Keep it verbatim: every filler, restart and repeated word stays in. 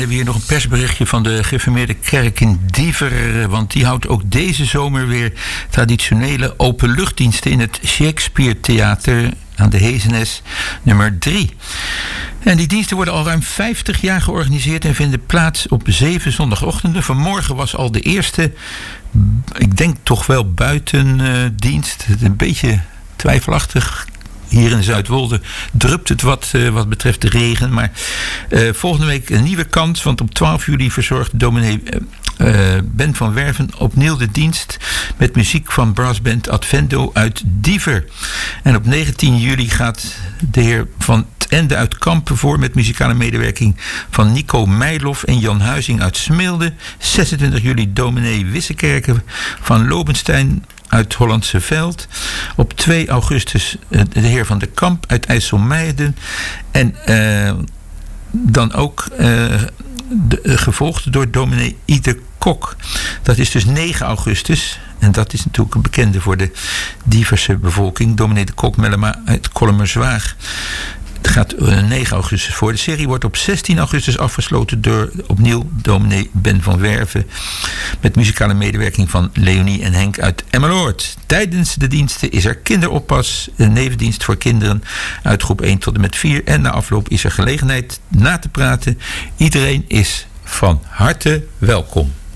weer nog een persberichtje van de gereformeerde kerk in Diever. Want die houdt ook deze zomer weer traditionele openluchtdiensten in het Shakespeare Theater aan de Hezenes nummer drie. En die diensten worden al ruim vijftig jaar georganiseerd en vinden plaats op zeven zondagochtenden. Vanmorgen was al de eerste, ik denk toch wel buitendienst. Uh, een beetje twijfelachtig. Hier in Zuidwolde drupt het wat, uh, wat betreft de regen. Maar uh, volgende week een nieuwe kans. Want op twaalf juli verzorgt dominee uh, Ben van Werven opnieuw de dienst met muziek van brassband Advento uit Diever. En op negentien juli gaat de heer Van Ende uit Kampen voor met muzikale medewerking van Nico Meijlof en Jan Huizing uit Smilde. zesentwintig juli dominee Wissekerken van Lobenstein uit Hollandse Veld. Op twee augustus de heer Van de Kamp uit IJsselmeiden. En uh, dan ook uh, de, uh, gevolgd door dominee Ieder Kok. Dat is dus negen augustus. En dat is natuurlijk een bekende voor de diverse bevolking. Dominee de Kok Mellema uit Kollemerzwaag. Het gaat negen augustus voor. De serie wordt op zestien augustus afgesloten door opnieuw dominee Ben van Werven. Met muzikale medewerking van Leonie en Henk uit Emmeloord. Tijdens de diensten is er kinderoppas, een nevendienst voor kinderen uit groep één tot en met vier. En na afloop is er gelegenheid na te praten. Iedereen is van harte welkom.